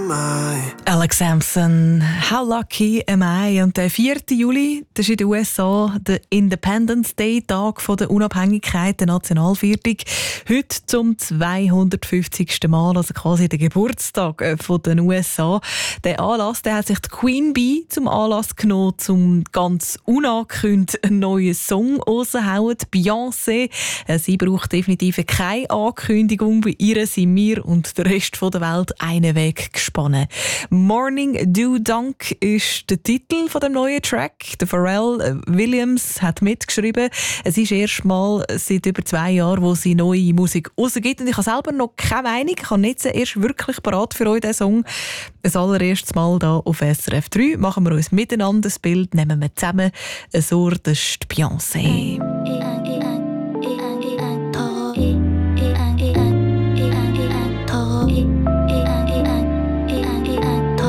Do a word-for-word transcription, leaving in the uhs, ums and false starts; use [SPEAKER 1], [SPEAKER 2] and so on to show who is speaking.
[SPEAKER 1] am I?
[SPEAKER 2] Alex Sampson, How Lucky Am I? Und der vierte Juli, das ist in den U S A der Independence Day, Tag der Unabhängigkeit, der Nationalviertel. Heute zum zweihundertfünfzigsten Mal, also quasi der Geburtstag der U S A. Der Anlass, der hat sich die Queen Bee zum Anlass genommen, um ganz unangekündigt einen neuen Song rauszuhauen. Beyoncé, sie braucht definitiv keine Ankündigung. Bei ihr sind wir und der Rest der Welt einen Weg gespannt. «Morning Do Dunk» ist der Titel von dem neuen Track. Der Pharrell Williams hat mitgeschrieben. Es ist erst mal seit über zwei Jahren, wo sie neue Musik rausgibt. Und ich habe selber noch keine Meinung. Ich habe jetzt erst wirklich parat für euch diesen Song. Das allererstes Mal hier auf S R F drei. Machen wir uns miteinander das Bild, nehmen wir zusammen ein Ohr, das ist Beyoncé.